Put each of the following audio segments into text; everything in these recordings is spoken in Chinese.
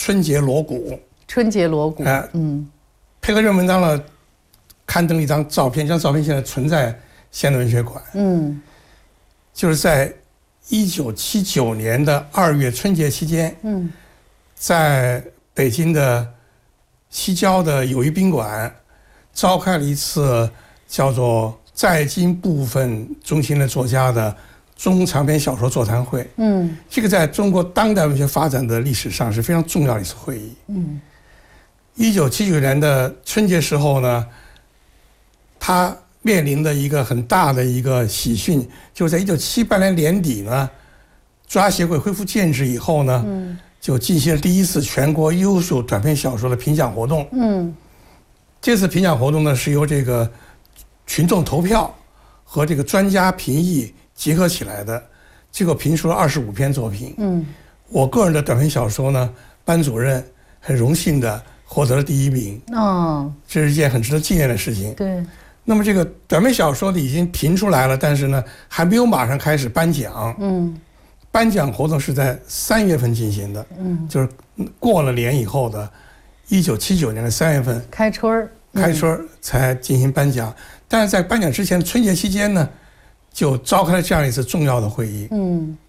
春节锣鼓》。 春节锣鼓， 配合热门当了刊登了一张照片，这张照片现在存在现代文学馆。就是在1979年的2月春节期间，在北京的西郊的友谊宾馆召开了一次叫做在京部分中青年作家的中长篇小说座谈会。这个在中国当代文学发展的历史上是非常重要的一次会议。1979年的春节时候呢，他面临的一个很大的一个喜讯，就是在1978年年底呢，作家协会恢复建制以后呢，就进行了第一次全国优秀短篇小说的评奖活动。这次评奖活动呢，是由这个群众投票和这个专家评议结合起来的，结果评出了25篇作品。我个人的短篇小说呢，班主任很荣幸的获得了第1名。这是一件很值得纪念的事情。 对。 那么这个短篇小说的已经评出来了，但是呢，还没有马上开始颁奖。颁奖活动是在3月份进行的。就是过了年以后的1979年的3月份开春才进行颁奖。但是在颁奖之前，春节期间呢，就召开了这样一次重要的会议。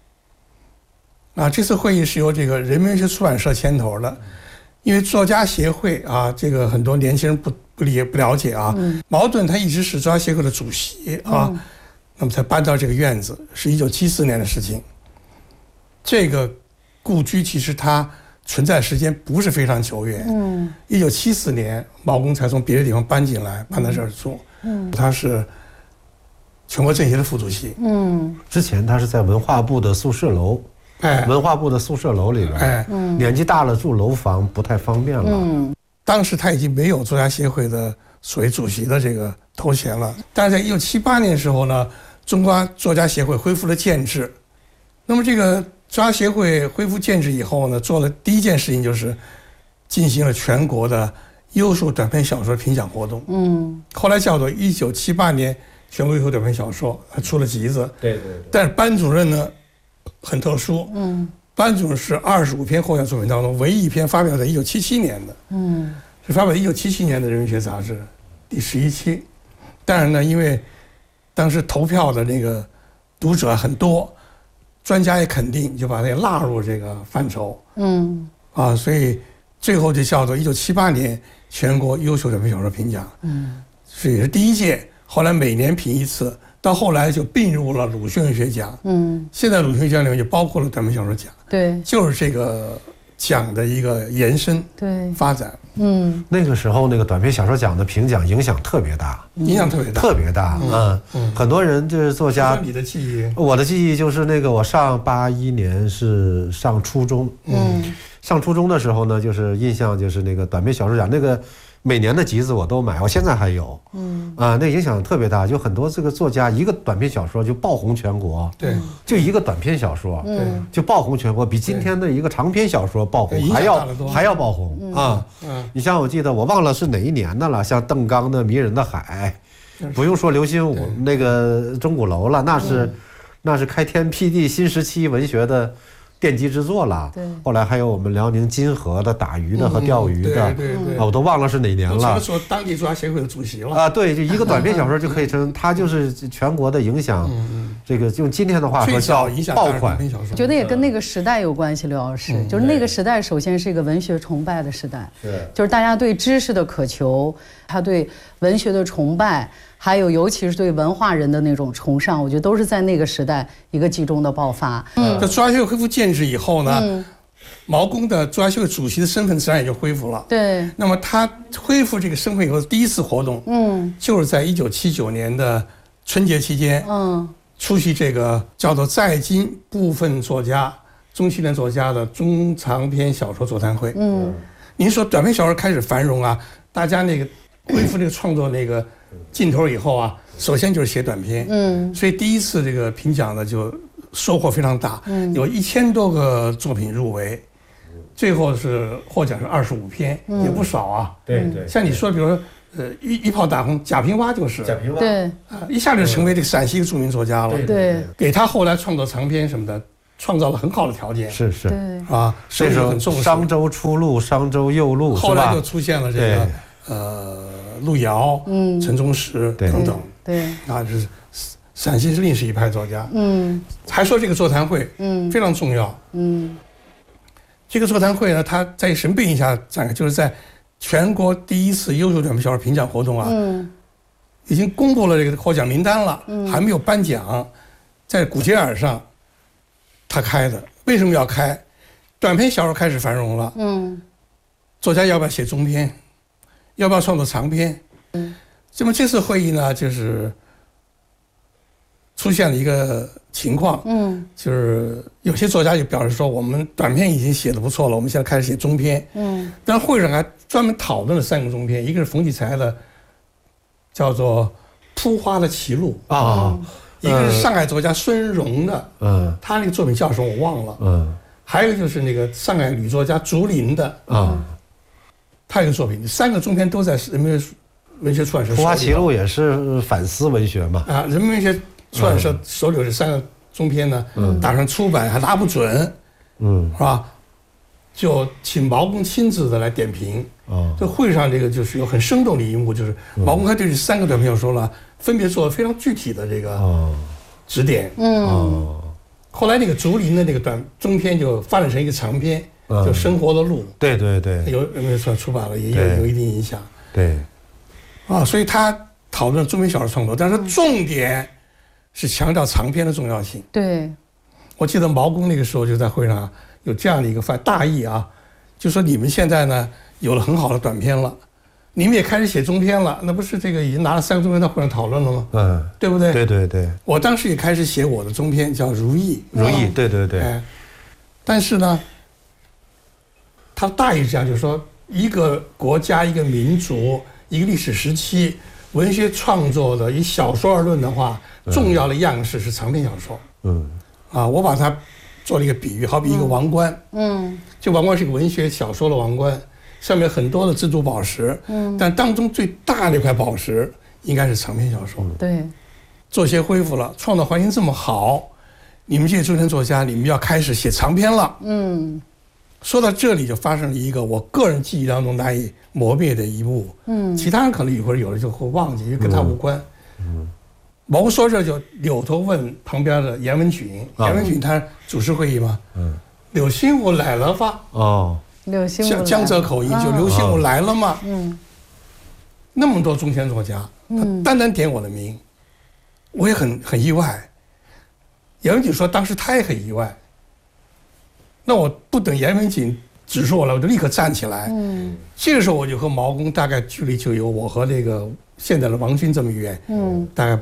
这次会议是由这个人民文学出版社牵头的，因为作家协会啊，这个很多年轻人不了解啊。茅盾他一直是作家协会的主席啊，那么才搬到这个院子，是1974年的事情。这个故居其实它存在时间不是非常久远。1974年毛公才从别的地方搬进来，搬到这儿住。他是全国政协的副主席。 之前他是在文化部的宿舍楼。文化部的宿舍楼里边。年纪大了住楼房不太方便了。 当时他已经没有作家协会的所谓主席的这个头衔了。但是在1978年的时候呢，中国作家协会恢复了建制。那么这个作家协会恢复建制以后呢，做了第一件事情就是进行了全国的优秀短篇小说评奖活动。后来叫做1978年全国优秀短篇小说，还出了集子。 对。 但是班主任呢很特殊。班主任是25篇获奖作品当中唯一一篇发表在1977年的。是发表在1977年的《人文学杂志》第11期。但是呢，因为当时投票的那个读者很多，专家也肯定，就把它纳入这个范畴。所以最后就叫做1978年全国优秀短篇小说评奖。是也是第一届，后来每年评一次，到后来就并入了鲁迅文学奖。现在鲁迅奖里面就包括了短篇小说奖。 对， 就是这个奖的一个延伸发展。 那个时候那个短篇小说奖的评奖影响特别大。特别大。很多人就是作家。 你的记忆？ 我的记忆就是那个我上81年是上初中。上初中的时候呢，就是印象就是那个短篇小说奖那个每年的集子我都买，我现在还有。那影响特别大，就很多这个作家一个短篇小说就爆红全国。 对， 就一个短篇小说，就爆红全国，比今天的一个长篇小说爆红还要爆红啊！你像我记得我忘了是哪一年的了，像邓刚的《迷人的海》，不用说刘心武那个钟鼓楼了，那是开天辟地新时期文学的奠基之作了。后来还有我们辽宁金河的打鱼的和钓鱼的。我都忘了是哪年了。 说当地作家协会的主席了。 对，就一个短篇小说就可以称，它就是全国的影响。这个用今天的话说叫爆款。 我觉得也跟那个时代有关系，刘老师。就是那个时代，首先是一个文学崇拜的时代，就是大家对知识的渴求，他对文学的崇拜，还有尤其是对文化人的那种崇尚，我觉得都是在那个时代一个集中的爆发。 这作家协会恢复建制以后呢，毛公的作家协会主席的身份自然也就恢复了。 对。 那么他恢复这个身份以后，第一次活动，就是在1979年的春节期间，出席这个叫做在京部分作家、中青年作家的中长篇小说座谈会。您说短篇小说开始繁荣啊，大家那个恢复这个创作那个劲头以后啊，首先就是写短篇。所以第一次这个评奖呢就收获非常大，有1000多个作品入围，最后是获奖是25篇，也不少啊。 对。 像你说，比如说一炮打红贾平凹就是贾平凹。 对。 一下就成为这个陕西一个著名作家了。 对。 给他后来创作长篇什么的创造了很好的条件。 是是， 对啊， 这时候商周初露、商周右露， 后来就出现了这个路遥、陈忠实等等。 对， 啊，这是陕西是另是一派作家。还说这个座谈会，非常重要。这个座谈会呢，它在什么背景下展开？就是在全国第一次优秀短篇小说评奖活动啊，已经公布了这个获奖名单了，还没有颁奖，在古街耳上，他开的。为什么要开？短篇小说开始繁荣了，作家要不要写中篇？要不要创作长篇？那么这次会议呢，就是出现了一个情况，就是有些作家就表示说，我们短篇已经写得不错了，我们现在开始写中篇。但会上还专门讨论了3个中篇，一个是冯骥才的，叫做《扑花的歧路》啊，一个是上海作家孙荣的，他那个作品叫什么我忘了，还有一个就是那个上海女作家竹林的他有个作品，3个中篇都在人民文学出版社手里。 扑花歧路也是反思文学嘛？啊， 人民文学出版社手里有这3个中篇呢，打算出版还拿不准，是吧？就请毛公亲自的来点评。这会上这个就是有很生动的一幕，就是毛公还对这3个短篇小说呢，分别做了非常具体的这个指点。后来那个竹林的那个中篇就发展成一个长篇，就《生活的路》。 对对对， 有没有算出版了，也有一定影响。 对， 所以他讨论中篇小说创作，但是重点是强调长篇的重要性。 对， 我记得毛公那个时候就在会上有这样的一个大意啊，就说你们现在呢有了很好的短篇了，你们也开始写中篇了，那不是这个已经拿了3个中篇到会上讨论了吗？对不对？ 对对对。 我当时也开始写我的中篇，叫《如意》。 如意，对对对。 但是呢，他大意是这样，就是说一个国家、一个民族、一个历史时期，文学创作的以小说而论的话，重要的样式是长篇小说。我把它做了一个比喻，好比一个王冠。这王冠是一个文学小说的王冠，上面很多的珍珠宝石。但当中最大的一块宝石应该是长篇小说。 对， 作协恢复了，创作环境这么好，你们这些中篇作家，你们要开始写长篇了。说到这里就发生了一个我个人记忆当中难以磨灭的一幕。其他人可能一会儿有的就会忘记，因为跟他无关。毛公说这就扭头问旁边的严文俊，严文俊他主持会议嘛，柳心武来了吧？ 柳心武江浙口音就柳心武来了嘛？那么多中篇作家，他单单点我的名，我也很意外。严文俊说当时他也很意外。那我不等严文俊指示我了，我就立刻站起来。这个时候我就和毛公大概距离就有我和那个现在的王军这么远，大概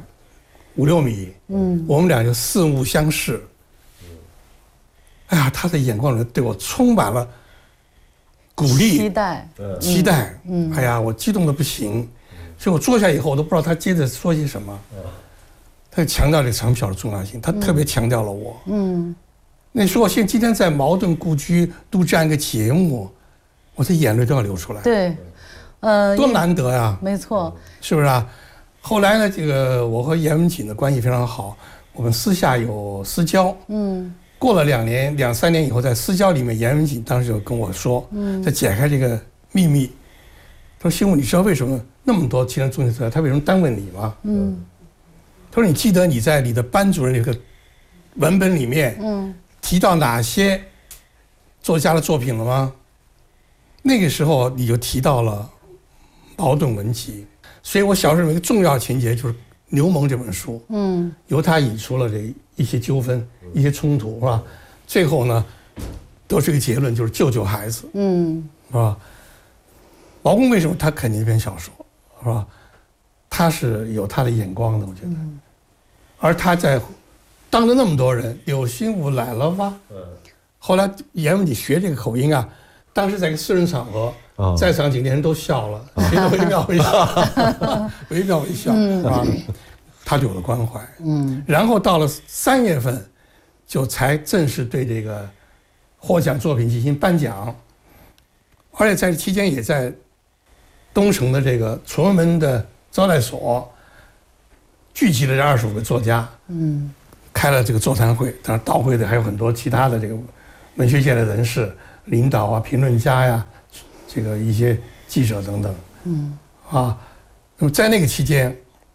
5、6米。我们俩就四目相视。哎呀，他的眼光里对我充满了鼓励、期待。哎呀，我激动的不行。所以我坐下以后，我都不知道他接着说些什么。他就强调这长篇小说的重要性，他特别强调了我。那说我今天在茅盾故居录这样一个节目，我的眼泪都要流出来。 对， 多难得呀！ 没错， 是不是啊？后来呢，这个我和严文锦的关系非常好，我们私下有私交。过了2、3年以后，在私交里面，严文锦当时就跟我说，在解开这个秘密。他说：“新武，你知道为什么那么多其他中篇作家他为什么单问你吗？”他说：“你记得你在你的班主任那个文本里面，提到哪些作家的作品了吗？那个时候你就提到了《茅盾文集》，所以我小时候有一个重要情节就是《牛虻》这本书，由他引出了这一些纠纷、一些冲突，是吧？最后呢，得出一个结论，就是救孩子，是吧？毛公为什么他肯定这篇小说，是吧？他是有他的眼光的，我觉得，而他在。当着那么多人，柳心武来了吧？后来严文锦学这个口音啊，当时在一个私人场合，在场几个人都笑了，谁都微妙微笑，微妙微笑啊，他对我的关怀。然后到了3月份，就才正式对这个获奖作品进行颁奖，而且在期间也在东城的这个崇文门的招待所聚集了这25个作家。开开了这个座谈会，当然到会的还有很多其他的这个文学界的人士、领导啊、评论家呀，这个一些记者等等。那么在那个期间，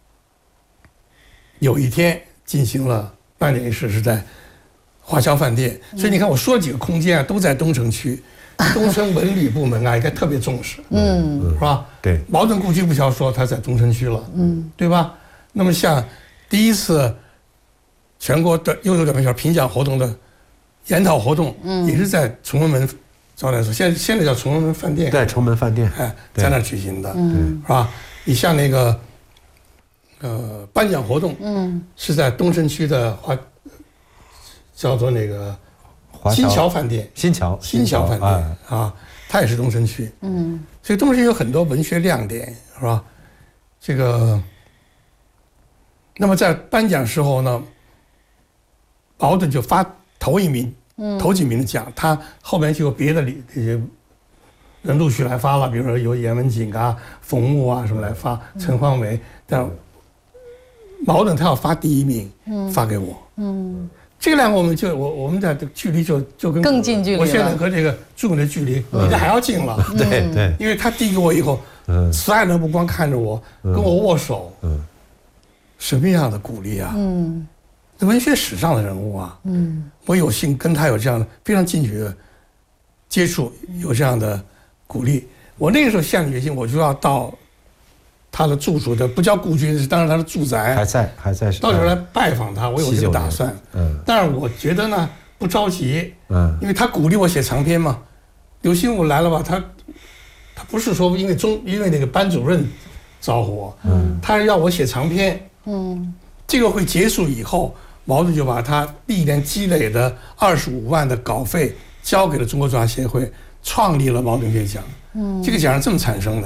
有一天进行了颁奖仪式，是在华侨饭店。所以你看，我说了几个空间啊，都在东城区。东城文旅部门啊，应该特别重视，是吧？ 对， 茅盾故居不消说，他在东城区了，对吧？那么像第一次全国的优秀短篇小说评奖活动的研讨活动，也是在崇文门招待所，现在叫崇文门饭店， 对，崇门饭店， 在那儿举行的，是吧？你像那个颁奖活动，是在东城区的叫做那个新桥饭店， 新桥饭店啊，它也是东城区，所以东城区有很多文学亮点，是吧？这个，那么在颁奖时候呢，茅盾就发头几名的奖，他后面就有别的这些人陆续来发了，比如说有严文景啊、冯木啊什么来发，陈焕伟，但茅盾他要发第一名，发给我，这两个我们的距离就跟更近距离了。 我现在和这个朱勇的距离比这还要近了。 对，因为他递给我以后，慈爱的目光看着我，跟我握手，什么样的鼓励啊！文学史上的人物啊，我有幸跟他有这样的非常近距离的接触，有这样的鼓励。我那个时候下定决心，我就要到他的住处的，不叫故居，当然他的住宅还在， 到时候来拜访他，我有这个打算。但是我觉得呢不着急，因为他鼓励我写长篇嘛。刘心武来了吧，他不是说因为那个班主任着火，他是要我写长篇。这个会结束以后，茅盾就把他历年积累的25万的稿费交给了中国作家协会，创立了茅盾月奖。这个奖是这么产生的。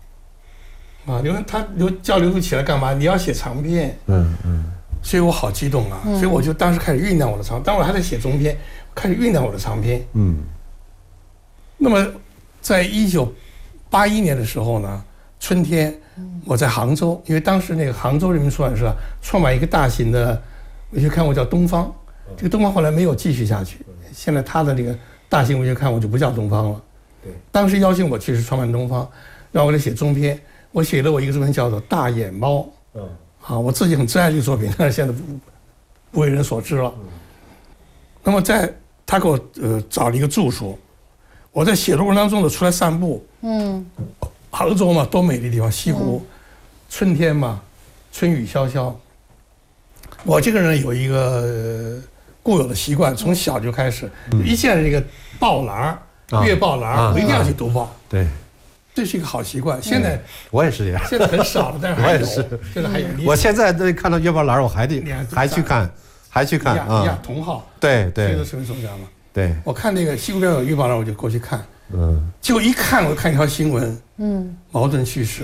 叫刘起来干嘛？你要写长篇，所以我好激动啊！所以我就当时开始酝酿我的当我还在写中篇，开始酝酿我的长篇。那么，在1981年的时候呢，春天，我在杭州，因为当时那个杭州人民出版社创办一个大型的文学刊物叫《东方》，这个《东方》后来没有继续下去，现在他的这个大型文学刊物就不叫《东方》了。当时邀请我去是创办《东方》，让我来写中篇。我写了我一个作品叫做《大眼猫》，我自己很珍爱这个作品，但是现在不为人所知了。那么他给我找了一个住处，我在写的过程当中呢，出来散步。杭州嘛，多美丽的地方，西湖，春天嘛，春雨潇潇。我这个人有一个固有的习惯，从小就开始，一见这个报栏月报栏，我一定要去读报。 对。 这是一个好习惯，现在我也是这样， 现在很少了，但是还有，现在还有。 我现在看到月报栏，我还去看啊， 同号， 对， 这都是文学家嘛。 对， 我看那个西湖边有月报栏，我就过去看，结果一看，我看一条新闻，茅盾去世，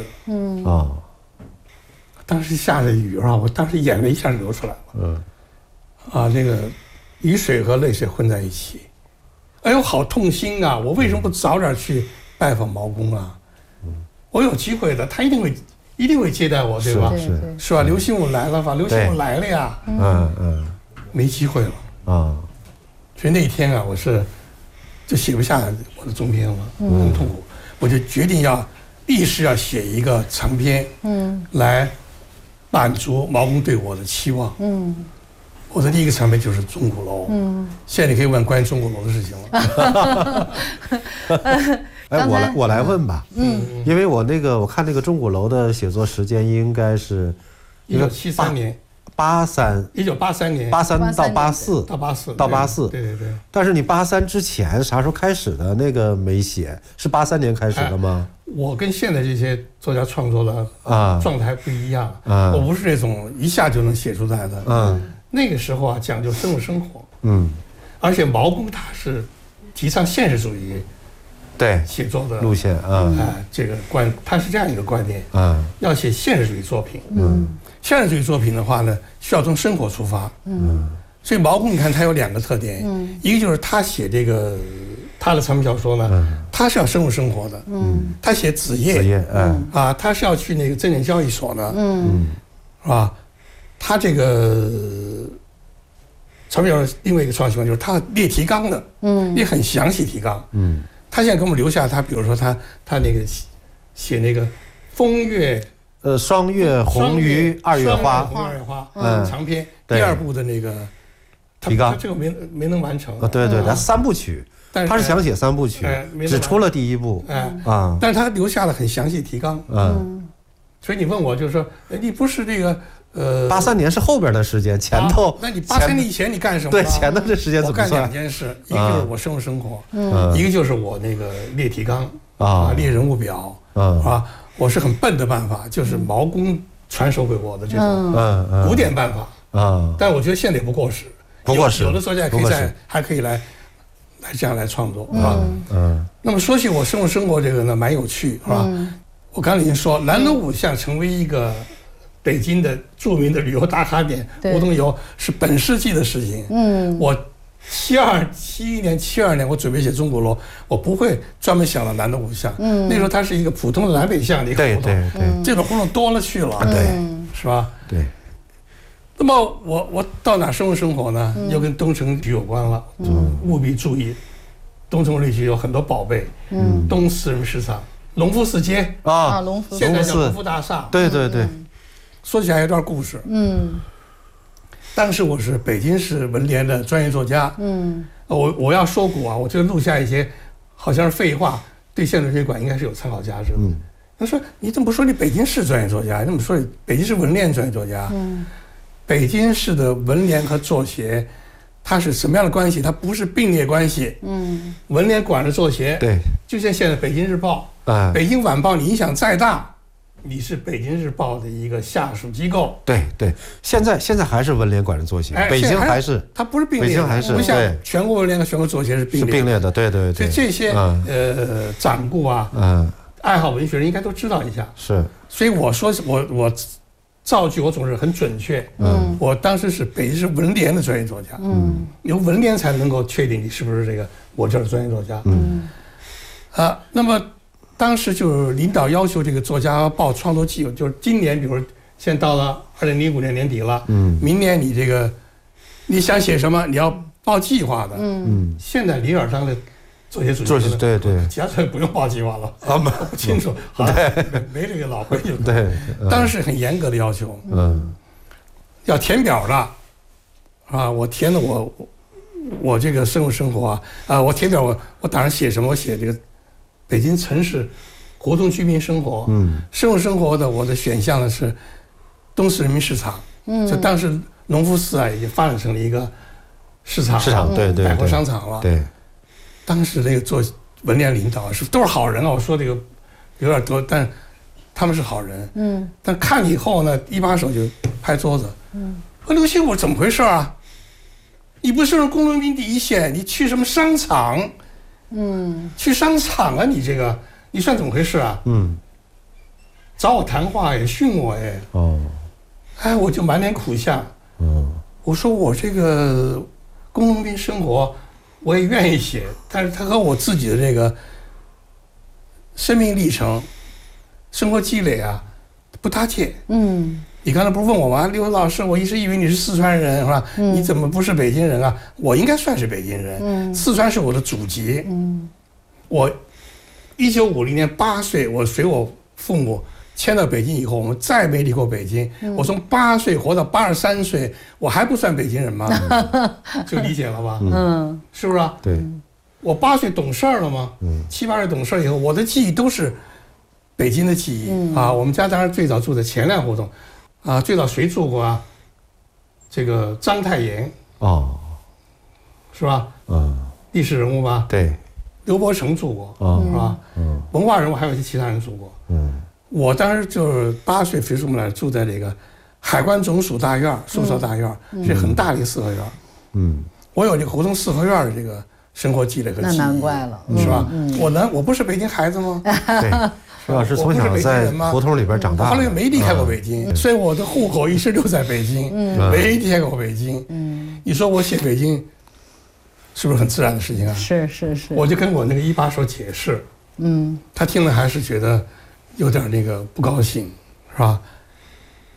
当时下着雨啊，我当时眼泪一下流出来了，这个雨水和泪水混在一起，哎呦，好痛心啊！我为什么不早点去拜访毛公啊？我有机会的，他一定会接待我，对吧？是吧？刘心武来了吧？刘心武来了呀，没机会了所以那一天啊，我就写不下我的中篇了，很痛苦，我就决定立誓要写一个长篇，来满足毛公对我的期望，我的第一个长篇就是钟鼓楼，现在你可以问关于钟鼓楼的事情了。 哎，我来问吧，因为我看那个钟鼓楼的写作时间应该是 1973年，1983年 ，83到84， 对。 但是你83之前啥时候开始的？那个没写，是83年开始的吗？ 我跟现在这些作家创作的状态不一样，我不是那种一下就能写出来的，那个时候啊讲究生活，而且毛公他是提倡现实主义。 对写作的路线这个他是这样一个观念要写现实主义作品，现实主义作品的话呢，需要从生活出发，所以毛公你看他有2个特点，一个就是他写这个他的长篇小说呢，他是要生活的，他写子夜，他是要去那个证券交易所的，是吧？他这个曹斌老师另外一个创新就是他列提纲的，列很详细提纲，他现在给我们留下他，比如说他那个写那个风月。 双月红于二月花， 长篇第2部的那个提纲， 这个没能完成。 对，他3部曲，他是想写3部曲，只出了第1部， 但是他留下了很详细提纲，所以你问我就是说，你不是这个 83年是后边的时间，前头， 那你83年以前你干什么？ 对，前头这时间怎么算？ 我干2件事，一个就是我生活，一个就是我那个列提纲列人物表，我是很笨的办法，就是毛公传授给我的这种古典办法，但我觉得现在也不过时，有的作家还可以来这样来创作，是吧？那么说起我生活这个呢，蛮有趣，是吧？我刚才已经说，南锣鼓巷成为一个北京的著名的旅游打卡点，梧桐游是本世纪的事情。我72年，我准备写钟鼓楼，我不会专门想到南锣鼓巷。那时候它是一个普通的南北向的一个胡同，对，这种胡同多了去了， 对， 是吧？ 对。 那么我到哪生活呢？又跟东城区有关了，务必注意，东城绿区有很多宝贝，东四人民市场、隆福寺街隆福， 现在叫隆福大厦， 对， 说起来有段故事，当时我是北京市文联的专业作家，我要说古啊，我就录下一些好像是废话，对现代文学馆应该是有参考价值的。他说你怎么不说你北京市专业作家，你怎么说你北京市文联专业作家？北京市的文联和作协，它是什么样的关系？它不是并列关系。文联管着作协， 对， 就像现在北京日报、北京晚报，你影响再大。你是北京日报的一个下属机构， 对，现在还是文联管着作协，北京还是它不是并列， 北京还是不像全国文联和全国作协是并列的， 对。 所以这些掌故啊，爱好文学人应该都知道一下。 是， 所以我说我造句我总是很准确。我当时是北京市文联的专业作家，由文联才能够确定你是不是这个我这儿的专业作家。那么。当时就是领导要求这个作家报创作计划，就是今年，比如现在到了2005年年底了，明年你这个你想写什么，你要报计划的。现在李尔当的作协主席， 对， 其他作协不用报计划了，不清楚，好像没这个老规矩。 对， 当时很严格的要求，要填表的，我填了我这个生活我填表我打算写什么，我写这个。北京城市胡同居民生活，生活的我的选项呢是东四人民市场，就当时隆福寺已经发展成了一个市场， 对， 百货商场了。 对， 当时那个做文联领导都是好人啊，我说这个有点多，但他们是好人。但看了以后呢，一把手就拍桌子，说刘兴武怎么回事啊？你不是工农兵第一线，你去什么商场？去商场啊！你这个，你算怎么回事啊？找我谈话也训我我就满脸苦相。我说我这个工农兵生活，我也愿意写，但是它和我自己的这个生命历程、生活积累啊不搭界。你刚才不是问我吗？刘老师，我一直以为你是四川人，是吧？你怎么不是北京人啊？我应该算是北京人。四川是我的祖籍。我1950年8岁，我随我父母迁到北京以后，我们再没离过北京。我从8岁活到83岁，我还不算北京人吗？就理解了吧？是不是啊？ 对。 我8岁懂事儿了吗？7、8岁懂事儿以后，我的记忆都是北京的记忆我们家当然最早住在前粮胡同。最早谁住过啊？这个章太炎是吧？历史人物吧？ 对， 刘伯承住过是吧？文化人物还有一些其他人住过。我当时就是8岁随父母来住在这个海关总署大院，宿舍大院，是很大的一个四合院。我有这个胡同四合院的这个生活积累和记忆， 那难怪了， 是吧？我不是北京孩子吗？ 对。徐老师从小在胡同里边长大， 后来没离开过北京，所以我的户口一直留在北京，没离开过北京。你说我写北京，是不是很自然的事情啊？ 是。 我就跟我那个一把手解释，他听了还是觉得有点那个不高兴，是吧？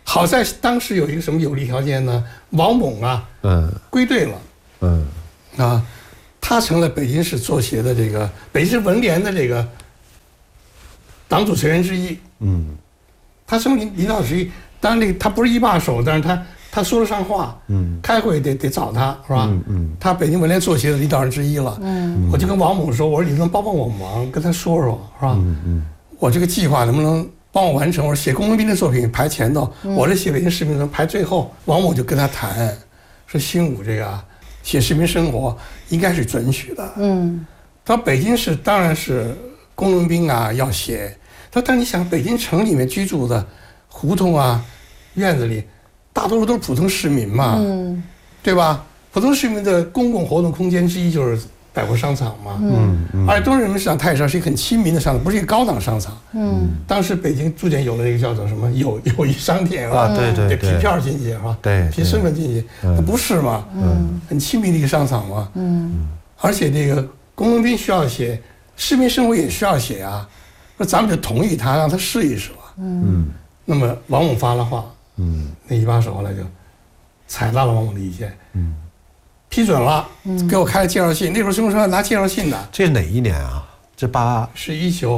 好在当时有一个什么有利条件呢？王猛啊，归队了，他成了北京市作协的这个北京市文联的这个党组成员之一，他成为领导之一。当然，他不是一把手，但是他说得上话，开会得找他，是吧？他北京文联作协的领导人之一了，我就跟王猛说，我说你能帮我忙，跟他说说，是吧？我这个计划能不能帮我完成？我说写龚文彬的作品排前头，我这写北京市民生排最后。王猛就跟他谈，说新武这个写市民生活应该是准许的。他说北京市当然是龚文彬啊要写，他说但你想北京城里面居住的胡同啊院子里，大多数都是普通市民嘛，对吧？普通市民的公共活动空间之一就是百货商场嘛，而且东人民市场它也是一个很亲民的商场，不是一个高档商场。当时北京逐渐有了那个叫做什么友谊商店啊，对，凭票经济是吧？ 对， 凭身份经济，那不是嘛？很亲民的一个商场嘛。而且这个龚文彬需要写，市民生活也需要写啊，那咱们就同意他，让他试一试吧。那么王猛发了话，那一把手后来就采纳了王猛的意见，批准了，给我开了介绍信。那时候中国社拿介绍信的。 这是哪一年啊？这是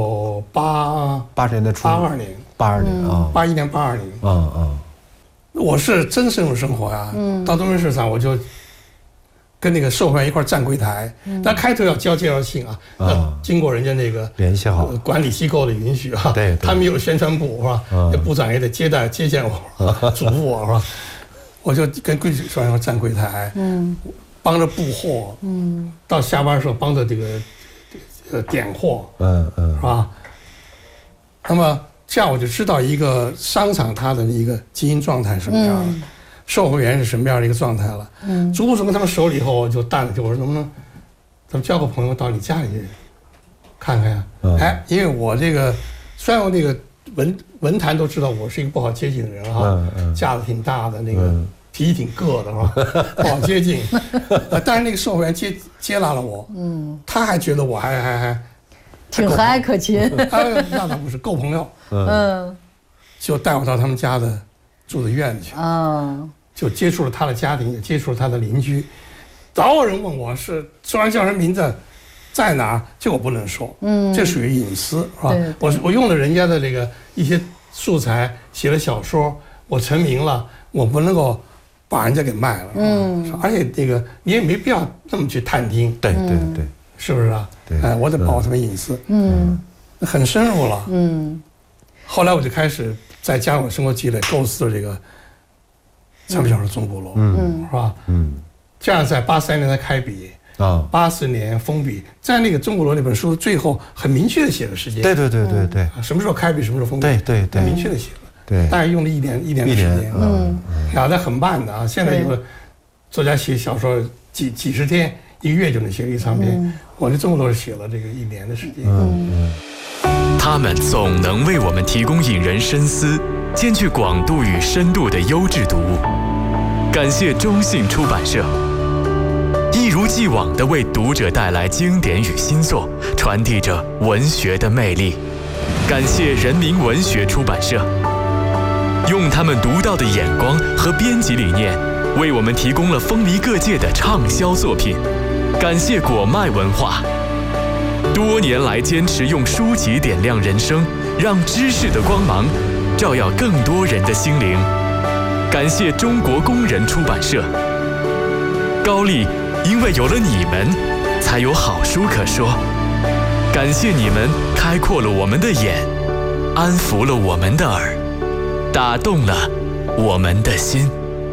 1980 年的初 82年 ，82年啊 ，81年82年。我是真深入生活呀，到东门市场我就跟那个售货员一块站柜台，但开头要交介绍信啊，要经过人家那个联系好管理机构的允许啊。 对， 他们有宣传部是吧？部长也得接见我，嘱咐我是吧？我就跟柜售员站柜台，帮着布货，到下班的时候帮着这个点货，是吧？那么这样我就知道一个商场它的一个经营状态是什么样的，售货员是什么样的一个状态了。逐步跟他们熟了以后，就淡了，就我说能不能咱们交个朋友到你家里看看呀？因为我这个虽然我那个文坛都知道我是一个不好接近的人哈，架子挺大的，那个脾气挺硌的是吧？不好接近。但是那个售货员接纳了我，他还觉得我还挺和蔼可亲。 那倒不是，够朋友。就带我到他们家的住的院子去，就接触了他的家庭，也接触了他的邻居。早有人问我是虽然叫人名字在哪儿，这我不能说，这属于隐私，是吧？我用了人家的这个一些素材写了小说，我成名了，我不能够把人家给卖了，而且这个你也没必要这么去探听， 对， 是不是啊？我得保他们隐私，很深入了，后来我就开始再加上我生活积累，构思了这个长篇小说《钟鼓楼》，是吧？这样在83年才开笔，80年封笔，在那个《钟鼓楼》那本书最后很明确的写了时间， 对， 什么时候开笔，什么时候封笔， 对， 很明确的写了， 对， 大概用了一年的时间，那很慢的啊。现在有个作家写小说几十天、1个月就能写一长篇，我这《钟鼓楼》是写了这个1年的时间。 他们总能为我们提供引人深思、兼具广度与深度的优质读物。感谢中信出版社，一如既往地为读者带来经典与新作，传递着文学的魅力。感谢人民文学出版社，用他们独到的眼光和编辑理念，为我们提供了风靡各界的畅销作品。感谢果麦文化，多年来坚持用书籍点亮人生，让知识的光芒照耀更多人的心灵。感谢中国工人出版社，高丽因为有了你们，才有好书可说。感谢你们开阔了我们的眼，安抚了我们的耳，打动了我们的心。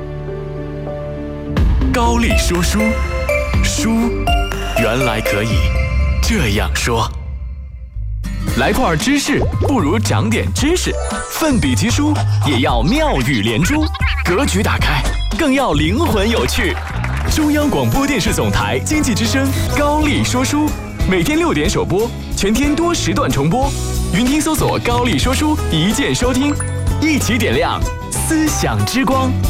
高丽说书，书原来可以这样说。来块知识，不如长点知识。奋笔疾书，也要妙语连珠。格局打开，更要灵魂有趣。中央广播电视总台经济之声高丽说书，每天6点首播，全天多时段重播。云听搜索高丽说书，一键收听，一起点亮思想之光。